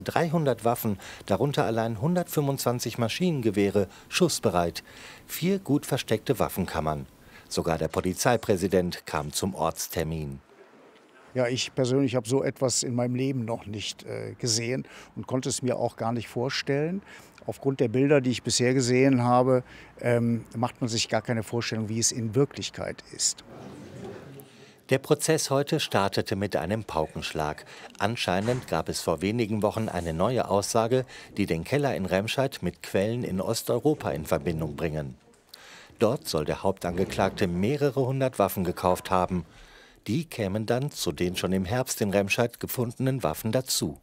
300 Waffen, darunter allein 125 Maschinengewehre, schussbereit. 4 gut versteckte Waffenkammern. Sogar der Polizeipräsident kam zum Ortstermin. Ja, ich persönlich habe so etwas in meinem Leben noch nicht gesehen und konnte es mir auch gar nicht vorstellen. Aufgrund der Bilder, die ich bisher gesehen habe, macht man sich gar keine Vorstellung, wie es in Wirklichkeit ist. Der Prozess heute startete mit einem Paukenschlag. Anscheinend gab es vor wenigen Wochen eine neue Aussage, die den Keller in Remscheid mit Quellen in Osteuropa in Verbindung bringen. Dort soll der Hauptangeklagte mehrere hundert Waffen gekauft haben. Die kämen dann zu den schon im Herbst in Remscheid gefundenen Waffen dazu.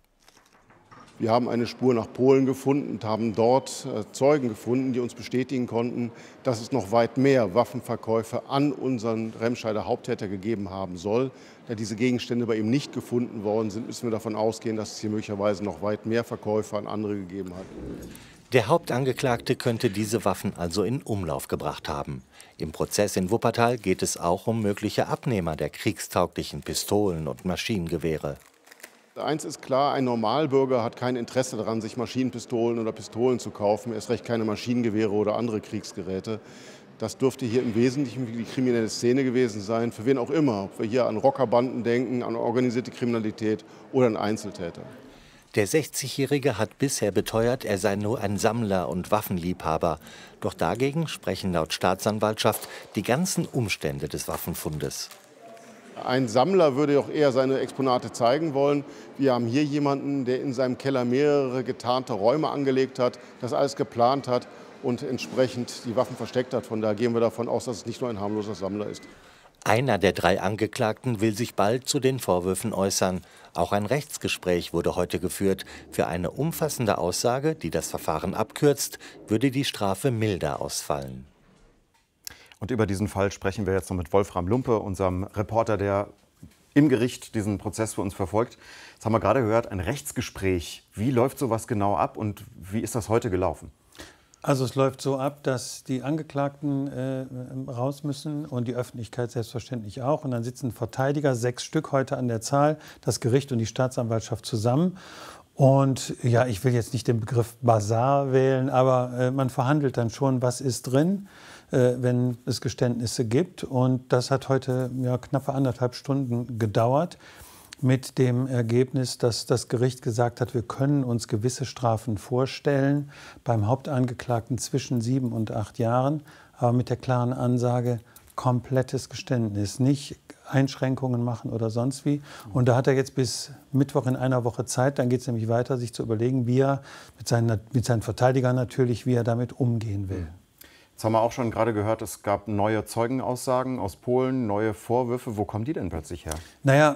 Wir haben eine Spur nach Polen gefunden und haben dort Zeugen gefunden, die uns bestätigen konnten, dass es noch weit mehr Waffenverkäufe an unseren Remscheider Haupttäter gegeben haben soll. Da diese Gegenstände bei ihm nicht gefunden worden sind, müssen wir davon ausgehen, dass es hier möglicherweise noch weit mehr Verkäufe an andere gegeben hat. Der Hauptangeklagte könnte diese Waffen also in Umlauf gebracht haben. Im Prozess in Wuppertal geht es auch um mögliche Abnehmer der kriegstauglichen Pistolen und Maschinengewehre. Eins ist klar, ein Normalbürger hat kein Interesse daran, sich Maschinenpistolen oder Pistolen zu kaufen, erst recht keine Maschinengewehre oder andere Kriegsgeräte. Das dürfte hier im Wesentlichen die kriminelle Szene gewesen sein, für wen auch immer. Ob wir hier an Rockerbanden denken, an organisierte Kriminalität oder an Einzeltäter. Der 60-Jährige hat bisher beteuert, er sei nur ein Sammler und Waffenliebhaber. Doch dagegen sprechen laut Staatsanwaltschaft die ganzen Umstände des Waffenfundes. Ein Sammler würde auch eher seine Exponate zeigen wollen. Wir haben hier jemanden, der in seinem Keller mehrere getarnte Räume angelegt hat, das alles geplant hat und entsprechend die Waffen versteckt hat. Von daher gehen wir davon aus, dass es nicht nur ein harmloser Sammler ist. Einer der 3 Angeklagten will sich bald zu den Vorwürfen äußern. Auch ein Rechtsgespräch wurde heute geführt. Für eine umfassende Aussage, die das Verfahren abkürzt, würde die Strafe milder ausfallen. Und über diesen Fall sprechen wir jetzt noch mit Wolfram Lumpe, unserem Reporter, der im Gericht diesen Prozess für uns verfolgt. Jetzt haben wir gerade gehört, ein Rechtsgespräch. Wie läuft sowas genau ab und wie ist das heute gelaufen? Also es läuft so ab, dass die Angeklagten raus müssen und die Öffentlichkeit selbstverständlich auch. Und dann sitzen Verteidiger, 6 Stück heute an der Zahl, das Gericht und die Staatsanwaltschaft zusammen. Und ja, ich will jetzt nicht den Begriff Basar wählen, aber man verhandelt dann schon, was ist drin, wenn es Geständnisse gibt. Und das hat heute knappe 1,5 Stunden gedauert, mit dem Ergebnis, dass das Gericht gesagt hat, wir können uns gewisse Strafen vorstellen, beim Hauptangeklagten zwischen 7 und 8 Jahren, aber mit der klaren Ansage, komplettes Geständnis, nicht Einschränkungen machen oder sonst wie. Und da hat er jetzt bis Mittwoch in einer Woche Zeit, dann geht es nämlich weiter, sich zu überlegen, wie er mit seinen Verteidigern natürlich, wie er damit umgehen will. Jetzt haben wir auch schon gerade gehört, es gab neue Zeugenaussagen aus Polen, neue Vorwürfe. Wo kommen die denn plötzlich her? Naja,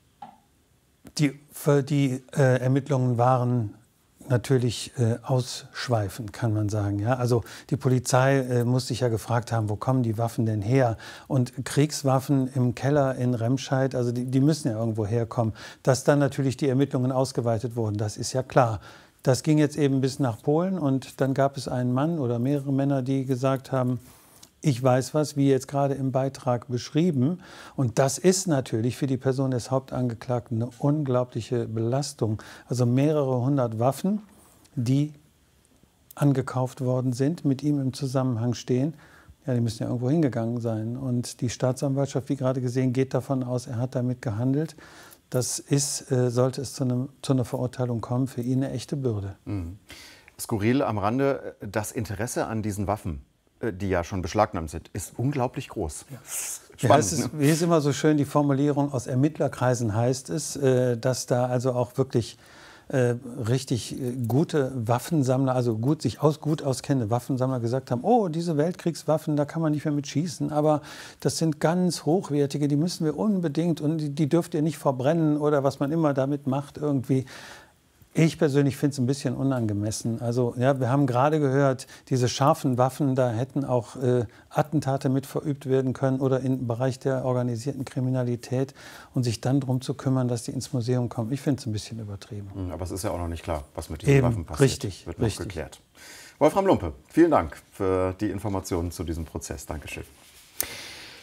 die Ermittlungen waren natürlich ausschweifend, kann man sagen. Ja? Also die Polizei muss sich ja gefragt haben, wo kommen die Waffen denn her? Und Kriegswaffen im Keller in Remscheid, also die müssen ja irgendwo herkommen. Dass dann natürlich die Ermittlungen ausgeweitet wurden, das ist ja klar. Das ging jetzt eben bis nach Polen und dann gab es einen Mann oder mehrere Männer, die gesagt haben, ich weiß was, wie jetzt gerade im Beitrag beschrieben. Und das ist natürlich für die Person des Hauptangeklagten eine unglaubliche Belastung. Also mehrere hundert Waffen, die angekauft worden sind, mit ihm im Zusammenhang stehen. Ja, die müssen ja irgendwo hingegangen sein. Und die Staatsanwaltschaft, wie gerade gesehen, geht davon aus, er hat damit gehandelt. Das ist, sollte es zu einer Verurteilung kommen, für ihn eine echte Bürde. Mhm. Skurril am Rande, das Interesse an diesen Waffen, die ja schon beschlagnahmt sind, ist unglaublich groß. Ja. Spannend, ja, wie ist immer so schön die Formulierung, aus Ermittlerkreisen heißt es, dass da also auch wirklich richtig gute Waffensammler, also sich gut auskennende Waffensammler gesagt haben, oh, diese Weltkriegswaffen, da kann man nicht mehr mit schießen, aber das sind ganz hochwertige, die müssen wir unbedingt und die dürft ihr nicht verbrennen oder was man immer damit macht irgendwie. Ich persönlich finde es ein bisschen unangemessen. Also ja, wir haben gerade gehört, diese scharfen Waffen, da hätten auch Attentate mit verübt werden können oder im Bereich der organisierten Kriminalität und sich dann darum zu kümmern, dass die ins Museum kommen. Ich finde es ein bisschen übertrieben. Aber es ist ja auch noch nicht klar, was mit diesen Waffen passiert. Richtig, wird noch geklärt. Wolfram Lumpe, vielen Dank für die Informationen zu diesem Prozess. Dankeschön.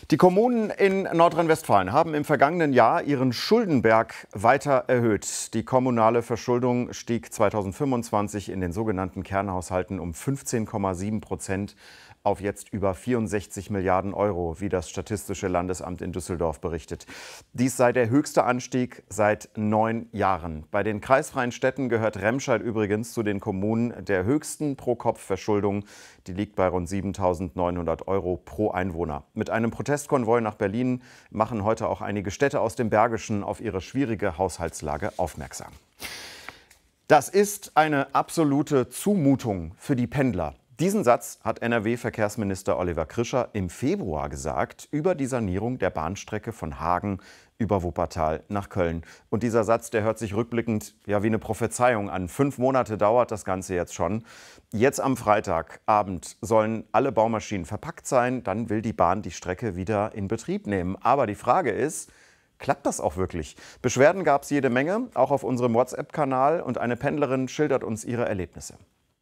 Die Kommunen in Nordrhein-Westfalen haben im vergangenen Jahr ihren Schuldenberg weiter erhöht. Die kommunale Verschuldung stieg 2025 in den sogenannten Kernhaushalten um 15,7% auf jetzt über 64 Milliarden Euro, wie das Statistische Landesamt in Düsseldorf berichtet. Dies sei der höchste Anstieg seit 9 Jahren. Bei den kreisfreien Städten gehört Remscheid übrigens zu den Kommunen der höchsten Pro-Kopf-Verschuldung. Die liegt bei rund 7.900 Euro pro Einwohner. Mit einem Protestkonvoi nach Berlin machen heute auch einige Städte aus dem Bergischen auf ihre schwierige Haushaltslage aufmerksam. Das ist eine absolute Zumutung für die Pendler. Diesen Satz hat NRW-Verkehrsminister Oliver Krischer im Februar gesagt über die Sanierung der Bahnstrecke von Hagen über Wuppertal nach Köln. Und dieser Satz, der hört sich rückblickend ja wie eine Prophezeiung an. 5 Monate dauert das Ganze jetzt schon. Jetzt am Freitagabend sollen alle Baumaschinen verpackt sein. Dann will die Bahn die Strecke wieder in Betrieb nehmen. Aber die Frage ist, klappt das auch wirklich? Beschwerden gab es jede Menge, auch auf unserem WhatsApp-Kanal. Und eine Pendlerin schildert uns ihre Erlebnisse.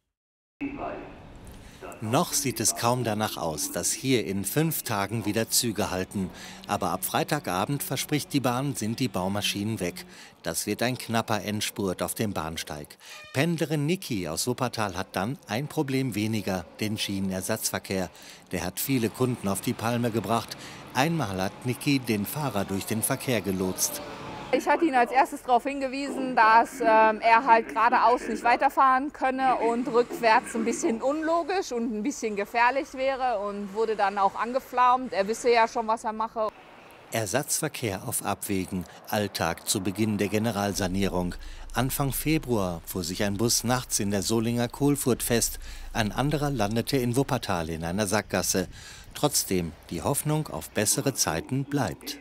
Noch sieht es kaum danach aus, dass hier in 5 Tagen wieder Züge halten. Aber ab Freitagabend, verspricht die Bahn, sind die Baumaschinen weg. Das wird ein knapper Endspurt auf dem Bahnsteig. Pendlerin Niki aus Wuppertal hat dann ein Problem weniger, den Schienenersatzverkehr. Der hat viele Kunden auf die Palme gebracht. Einmal hat Niki den Fahrer durch den Verkehr gelotst. Ich hatte ihn als erstes darauf hingewiesen, dass er halt geradeaus nicht weiterfahren könne und rückwärts ein bisschen unlogisch und ein bisschen gefährlich wäre und wurde dann auch angeflaumt. Er wisse ja schon, was er mache. Ersatzverkehr auf Abwägen, Alltag zu Beginn der Generalsanierung. Anfang Februar fuhr sich ein Bus nachts in der Solinger Kohlfurt fest. Ein anderer landete in Wuppertal in einer Sackgasse. Trotzdem, die Hoffnung auf bessere Zeiten bleibt.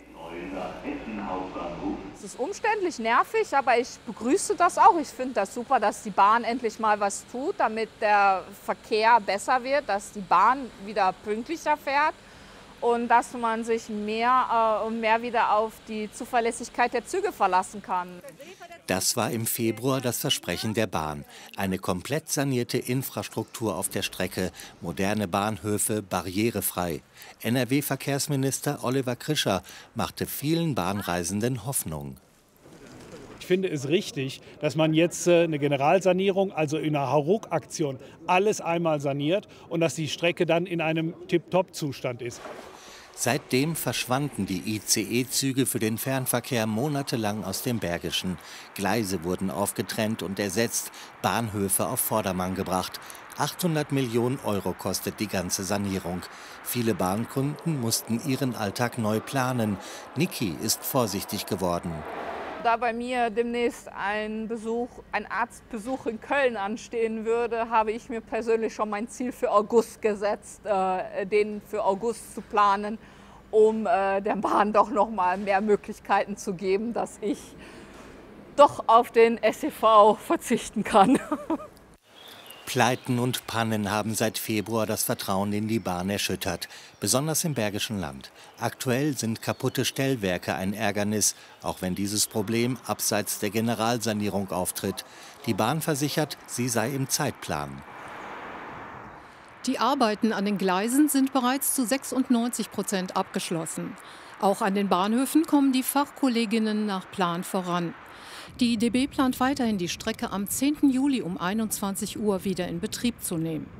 Es ist umständlich, nervig, aber ich begrüße das auch. Ich finde das super, dass die Bahn endlich mal was tut, damit der Verkehr besser wird, dass die Bahn wieder pünktlicher fährt und dass man sich mehr und mehr wieder auf die Zuverlässigkeit der Züge verlassen kann. Das war im Februar das Versprechen der Bahn. Eine komplett sanierte Infrastruktur auf der Strecke, moderne Bahnhöfe, barrierefrei. NRW-Verkehrsminister Oliver Krischer machte vielen Bahnreisenden Hoffnung. Ich finde es richtig, dass man jetzt eine Generalsanierung, also in einer Hauruck-Aktion, alles einmal saniert und dass die Strecke dann in einem Tip-Top-Zustand ist. Seitdem verschwanden die ICE-Züge für den Fernverkehr monatelang aus dem Bergischen. Gleise wurden aufgetrennt und ersetzt, Bahnhöfe auf Vordermann gebracht. 800 Millionen Euro kostet die ganze Sanierung. Viele Bahnkunden mussten ihren Alltag neu planen. Niki ist vorsichtig geworden. Da bei mir demnächst ein Arztbesuch in Köln anstehen würde, habe ich mir persönlich schon mein Ziel für August gesetzt, den für August zu planen, um der Bahn doch noch mal mehr Möglichkeiten zu geben, dass ich doch auf den SEV verzichten kann. Pleiten und Pannen haben seit Februar das Vertrauen in die Bahn erschüttert, besonders im Bergischen Land. Aktuell sind kaputte Stellwerke ein Ärgernis, auch wenn dieses Problem abseits der Generalsanierung auftritt. Die Bahn versichert, sie sei im Zeitplan. Die Arbeiten an den Gleisen sind bereits zu 96% abgeschlossen. Auch an den Bahnhöfen kommen die Fachkolleginnen nach Plan voran. Die DB plant weiterhin, die Strecke am 10. Juli um 21 Uhr wieder in Betrieb zu nehmen.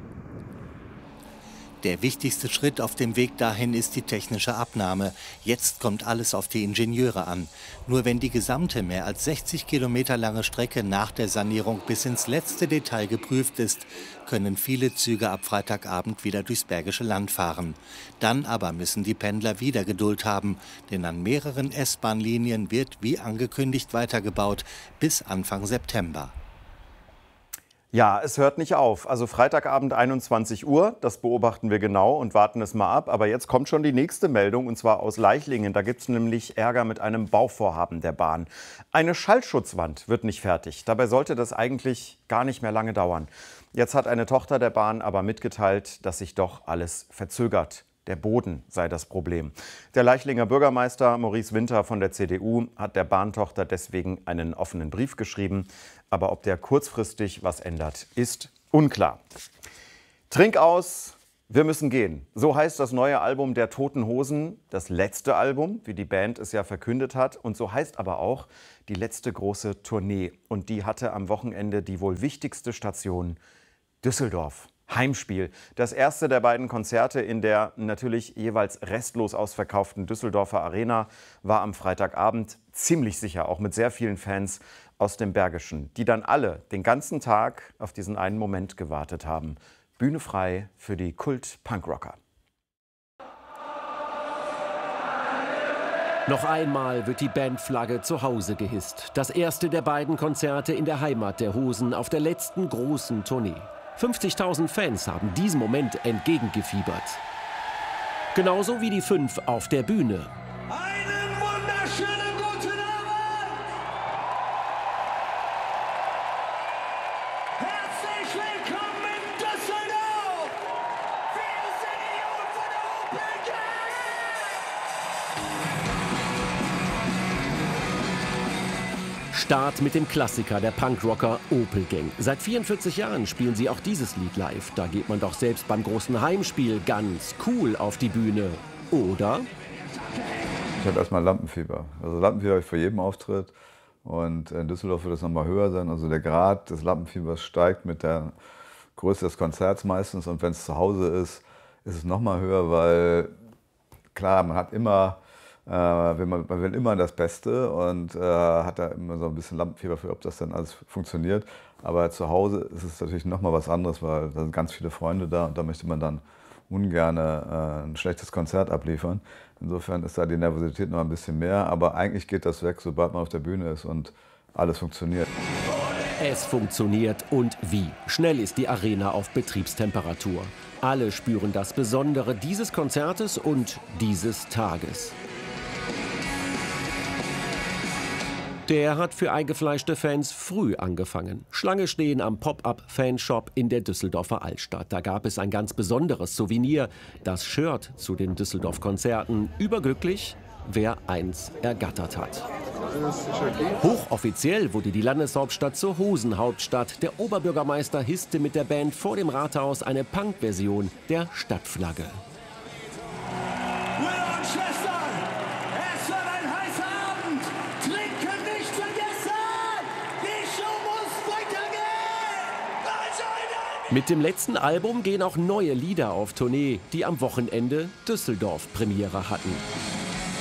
Der wichtigste Schritt auf dem Weg dahin ist die technische Abnahme. Jetzt kommt alles auf die Ingenieure an. Nur wenn die gesamte, mehr als 60 Kilometer lange Strecke nach der Sanierung bis ins letzte Detail geprüft ist, können viele Züge ab Freitagabend wieder durchs Bergische Land fahren. Dann aber müssen die Pendler wieder Geduld haben, denn an mehreren S-Bahn-Linien wird wie angekündigt weitergebaut bis Anfang September. Ja, es hört nicht auf. Also Freitagabend 21 Uhr, das beobachten wir genau und warten es mal ab. Aber jetzt kommt schon die nächste Meldung, und zwar aus Leichlingen. Da gibt es nämlich Ärger mit einem Bauvorhaben der Bahn. Eine Schallschutzwand wird nicht fertig. Dabei sollte das eigentlich gar nicht mehr lange dauern. Jetzt hat eine Tochter der Bahn aber mitgeteilt, dass sich doch alles verzögert. Der Boden sei das Problem. Der Leichlinger Bürgermeister Maurice Winter von der CDU hat der Bahntochter deswegen einen offenen Brief geschrieben. Aber ob der kurzfristig was ändert, ist unklar. Trinkaus Wir müssen gehen. So heißt das neue Album der Toten Hosen, das letzte Album, wie die Band es ja verkündet hat. Und so heißt aber auch die letzte große Tournee. Und die hatte am Wochenende die wohl wichtigste Station, Düsseldorf. Heimspiel. Das erste der beiden Konzerte in der natürlich jeweils restlos ausverkauften Düsseldorfer Arena war am Freitagabend, ziemlich sicher auch mit sehr vielen Fans aus dem Bergischen, die dann alle den ganzen Tag auf diesen einen Moment gewartet haben. Bühne frei für die Kult-Punkrocker. Noch einmal wird die Bandflagge zu Hause gehisst. Das erste der beiden Konzerte in der Heimat der Hosen auf der letzten großen Tournee. 50.000 Fans haben diesem Moment entgegengefiebert. Genauso wie die 5 auf der Bühne. Einen wunderschönen guten Abend! Herzlich willkommen in Düsseldorf! Wir sind die Jungen von der Opel Gang! Start mit dem Klassiker der Punkrocker Opel Gang. Seit 44 Jahren spielen sie auch dieses Lied live. Da geht man doch selbst beim großen Heimspiel ganz cool auf die Bühne. Oder? Ich habe erstmal Lampenfieber. Also Lampenfieber habe ich vor jedem Auftritt. Und in Düsseldorf wird es nochmal höher sein. Also der Grad des Lampenfiebers steigt mit der Größe des Konzerts meistens. Und wenn es zu Hause ist, ist es nochmal höher, weil klar, man hat immer... man will immer das Beste und hat da immer so ein bisschen Lampenfieber für, ob das dann alles funktioniert. Aber zu Hause ist es natürlich nochmal was anderes, weil da sind ganz viele Freunde da und da möchte man dann ungern ein schlechtes Konzert abliefern. Insofern ist da die Nervosität noch ein bisschen mehr, aber eigentlich geht das weg, sobald man auf der Bühne ist und alles funktioniert. Es funktioniert und wie. Schnell ist die Arena auf Betriebstemperatur. Alle spüren das Besondere dieses Konzertes und dieses Tages. Der hat für eingefleischte Fans früh angefangen. Schlange stehen am Pop-up-Fanshop in der Düsseldorfer Altstadt. Da gab es ein ganz besonderes Souvenir, das Shirt zu den Düsseldorf-Konzerten. Überglücklich, wer eins ergattert hat. Hochoffiziell wurde die Landeshauptstadt zur Hosenhauptstadt. Der Oberbürgermeister hisste mit der Band vor dem Rathaus eine Punk-Version der Stadtflagge. Mit dem letzten Album gehen auch neue Lieder auf Tournee, die am Wochenende Düsseldorf Premiere hatten.